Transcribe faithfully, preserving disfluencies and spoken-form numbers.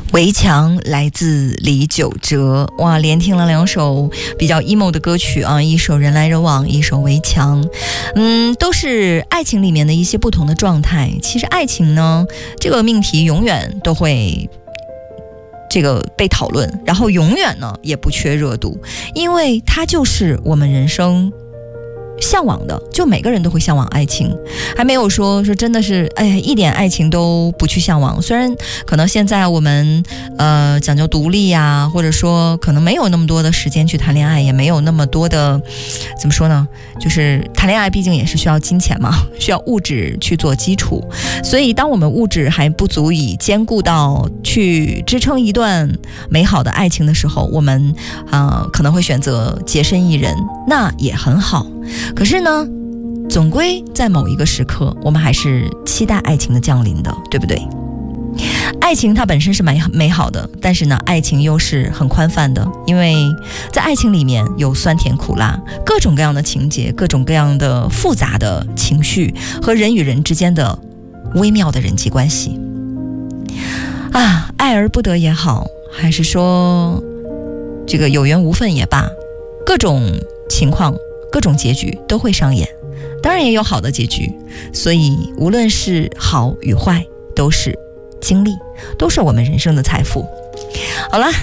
围墙来自李玖哲，哇，连听了两首比较 emo 的歌曲啊，一首人来人往，一首围墙，嗯，都是爱情里面的一些不同的状态。其实爱情呢，这个命题永远都会这个被讨论，然后永远呢也不缺热度，因为它就是我们人生向往的，就每个人都会向往爱情，还没有说说真的是哎呀一点爱情都不去向往。虽然可能现在我们呃讲究独立呀，或者说可能没有那么多的时间去谈恋爱，也没有那么多的怎么说呢，就是谈恋爱毕竟也是需要金钱嘛，需要物质去做基础，所以当我们物质还不足以兼顾到去支撑一段美好的爱情的时候，我们呃可能会选择洁身一人，那也很好。可是呢，总归在某一个时刻，我们还是期待爱情的降临的，对不对？爱情它本身是蛮美好的，但是呢，爱情又是很宽泛的，因为在爱情里面有酸甜苦辣，各种各样的情节，各种各样的复杂的情绪和人与人之间的微妙的人际关系啊，爱而不得也好，还是说这个有缘无分也罢，各种情况各种结局都会上演，当然也有好的结局，所以无论是好与坏，都是经历，都是我们人生的财富。好了。